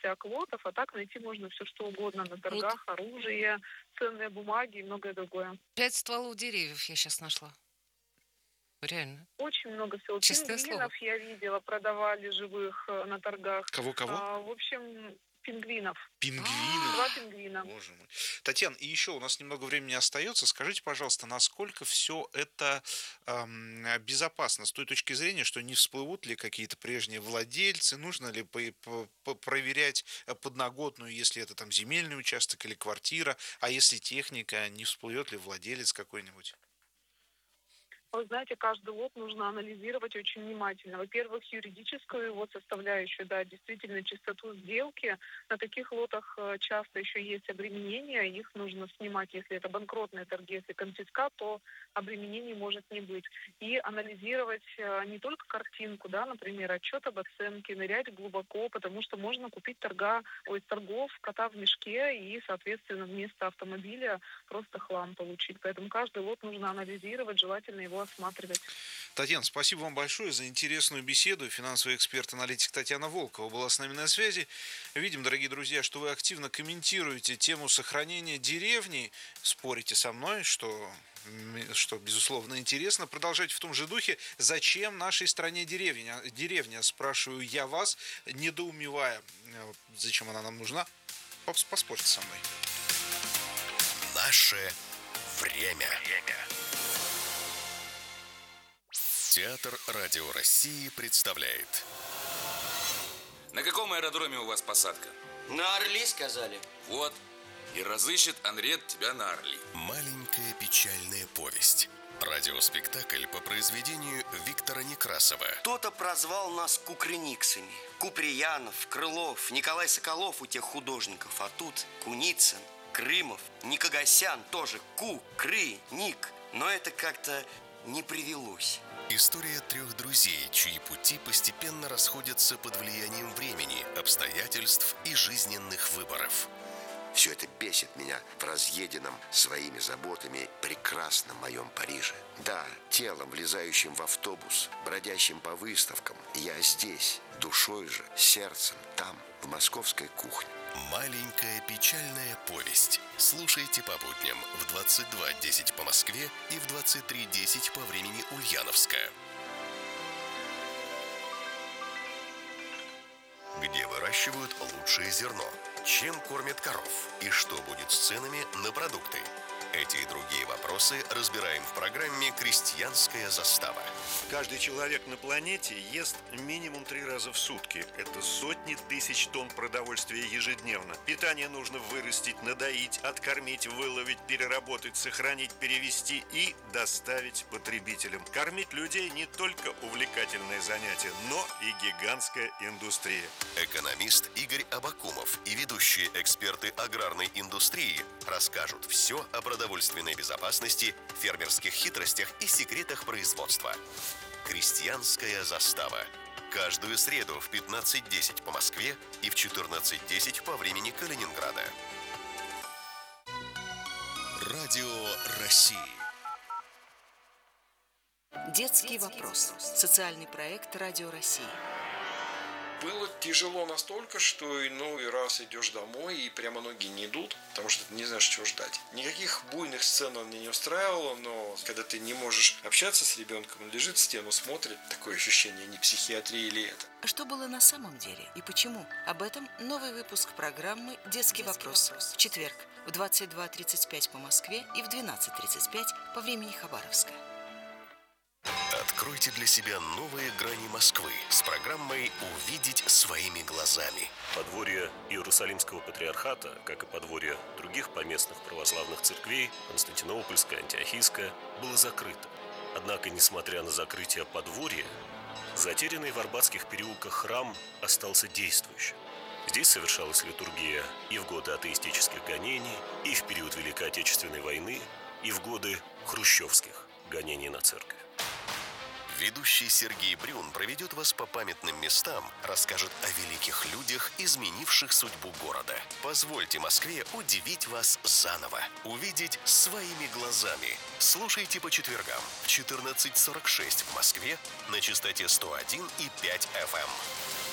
50 лотов, а так найти можно все что угодно на торгах, оружие, ценные бумаги и многое другое. 5 стволов деревьев я сейчас нашла. Реально. Очень много всего. Честное слово. Пингвинов я видела, продавали живых на торгах. Кого-кого? В общем, пингвинов. Пингвины? 2 пингвина. Боже мой. Татьяна, и еще у нас немного времени остается. Скажите, пожалуйста, насколько все это безопасно с той точки зрения, что не всплывут ли какие-то прежние владельцы, нужно ли проверять подноготную, если это там земельный участок или квартира, а если техника, не всплывет ли владелец какой-нибудь? Вы знаете, каждый лот нужно анализировать очень внимательно. Во-первых, юридическую его составляющую, да, действительно чистоту сделки. На таких лотах часто еще есть обременения, их нужно снимать, если это банкротные торги, если конфискат, то обременений может не быть. И анализировать не только картинку, да, например, отчет об оценке, нырять глубоко, потому что можно купить торгов кота в мешке и, соответственно, вместо автомобиля просто хлам получить. Поэтому каждый лот нужно анализировать, желательно его осматривать. Татьяна, спасибо вам большое за интересную беседу. Финансовый эксперт-аналитик Татьяна Волкова была с нами на связи. Видим, дорогие друзья, что вы активно комментируете тему сохранения деревни. Спорите со мной, что безусловно, интересно. Продолжайте в том же духе. Зачем нашей стране деревня? Спрашиваю я вас, недоумевая, зачем она нам нужна. Поспорьте со мной. Наше время. Театр Радио России представляет. На каком аэродроме у вас посадка? На Орли, сказали. Вот. И разыщет Анрет тебя на Орли. Маленькая печальная повесть. Радиоспектакль по произведению Виктора Некрасова. Кто-то прозвал нас кукрыниксами. Куприянов, Крылов, Николай Соколов у тех художников. А тут Куницын, Крымов, Никогасян тоже Ник. Но это как-то не привелось. История трех друзей, чьи пути постепенно расходятся под влиянием времени, обстоятельств и жизненных выборов. Все это бесит меня в разъеденном своими заботами прекрасном моем Париже. Да, телом, влезающим в автобус, бродящим по выставкам, я здесь, душой же, сердцем, там, в московской кухне. Маленькая печальная повесть. Слушайте по будням в 22:10 по Москве и в 23:10 по времени Ульяновска. Где выращивают лучшее зерно? Чем кормят коров? И что будет с ценами на продукты? Эти и другие вопросы разбираем в программе «Крестьянская застава». Каждый человек на планете ест минимум 3 раза в сутки. Это сотни тысяч тонн продовольствия ежедневно. Питание нужно вырастить, надоить, откормить, выловить, переработать, сохранить, перевести и доставить потребителям. Кормить людей не только увлекательное занятие, но и гигантская индустрия. Экономист Игорь Абакумов и ведущие эксперты аграрной индустрии расскажут все о продовольственной безопасности, фермерских хитростях и секретах производства. Крестьянская застава. Каждую среду в 15:10 по Москве и в 14:10 по времени Калининграда. Радио России. Детский вопрос. Социальный проект Радио России. Было тяжело настолько, что иной раз идешь домой и прямо ноги не идут, потому что ты не знаешь, чего ждать. Никаких буйных сцен он меня не устраивало, но когда ты не можешь общаться с ребенком, он лежит в стену, смотрит, такое ощущение, не психиатрия ли это. А что было на самом деле и почему? Об этом новый выпуск программы «Детский вопрос» в четверг в 22:35 по Москве и в 12:35 по времени Хабаровска. Откройте для себя новые грани Москвы с программой «Увидеть своими глазами». Подворье Иерусалимского патриархата, как и подворье других поместных православных церквей, Константинопольская, Антиохийская, было закрыто. Однако, несмотря на закрытие подворья, затерянный в арбатских переулках храм остался действующим. Здесь совершалась литургия и в годы атеистических гонений, и в период Великой Отечественной войны, и в годы хрущевских гонений на церковь. Ведущий Сергей Брюн проведет вас по памятным местам, расскажет о великих людях, изменивших судьбу города. Позвольте Москве удивить вас заново, увидеть своими глазами. Слушайте по четвергам в 14:46 в Москве на частоте 101,5 FM.